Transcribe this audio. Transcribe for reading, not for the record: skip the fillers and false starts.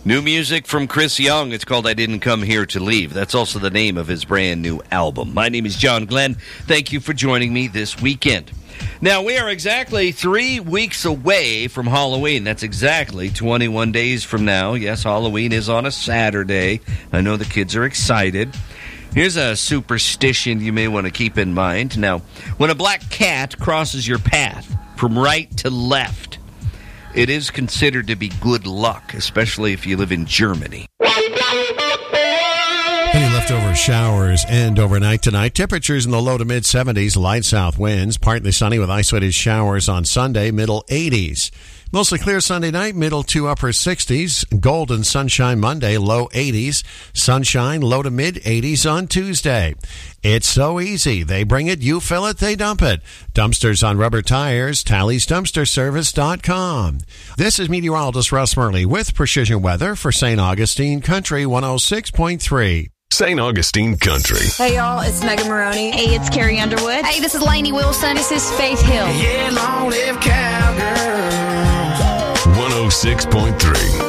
New music from Chris Young. It's called I Didn't Come Here to Leave. That's also the name of his brand new album. My name is John Glenn. Thank you for joining me this weekend. Now, we are exactly 3 weeks away from Halloween. That's exactly 21 days from now. Yes, Halloween is on a Saturday. I know the kids are excited. Here's a superstition you may want to keep in mind. Now, when a black cat crosses your path from right to left, it is considered to be good luck, especially if you live in Germany. Any leftover showers end overnight tonight. Temperatures in the low to mid-70s, light south winds. Partly sunny with isolated showers on Sunday, middle 80s. Mostly clear Sunday night, middle to upper 60s. Golden sunshine Monday, low 80s. Sunshine, low to mid-80s on Tuesday. It's so easy. They bring it, you fill it, they dump it. Dumpsters on rubber tires, TallysDumpsterService.com. This is meteorologist Russ Murley with Precision Weather for St. Augustine Country 106.3. St. Augustine Country. Hey, y'all, it's Megan Maroney. Hey, it's Carrie Underwood. Hey, this is Lainey Wilson. This is Faith Hill. Yeah, long live cowgirl. 106.3.